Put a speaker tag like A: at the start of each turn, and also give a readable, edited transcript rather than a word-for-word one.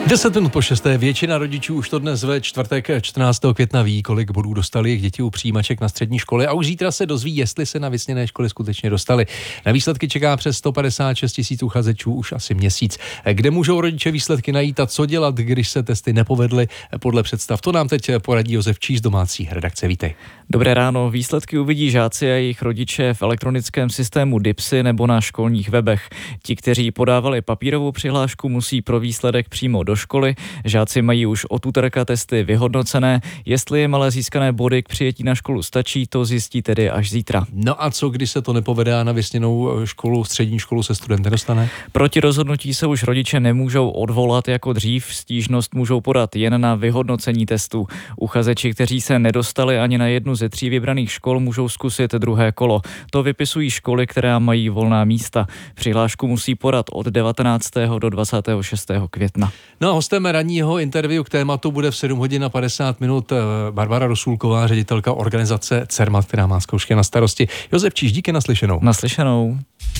A: 10 minut po 6. Většina rodičů už to dnes ve čtvrtek 14. května ví, kolik bodů dostali jejich děti u přijímaček na střední školy a už zítra se dozví, jestli se na vysněné školy skutečně dostali. Na výsledky čeká přes 156 000 uchazečů už asi měsíc. Kde můžou rodiče výsledky najít a co dělat, když se testy nepovedly podle představ? To nám teď poradí Josef Číš z domácí redakce. Vítej.
B: Dobré ráno. Výsledky uvidí žáci a jejich rodiče v elektronickém systému DIPSy nebo na školních webech. Ti, kteří podávali papírovou přihlášku, musí pro výsledek přímo do školy. Žáci mají už od úterka testy vyhodnocené. Jestli jim ale získané body k přijetí na školu stačí, to zjistí tedy až zítra.
A: No a co, když se to nepovede a na vysněnou školu, střední školu se student nedostane?
B: Proti rozhodnutí se už rodiče nemůžou odvolat jako dřív. Stížnost můžou podat jen na vyhodnocení testů. Uchazeči, kteří se nedostali ani na jednu ze 3 vybraných škol, můžou zkusit druhé kolo. To vypisují školy, které mají volná místa. Přihlášku musí podat od 19. do 26. května.
A: No a hostem ranního interview k tématu bude v 7 hodin a 50 minut Barbara Rosulková, ředitelka organizace CERMAT, která má zkoušky na starosti. Josef Číš, díky, naslyšenou.
B: Naslyšenou.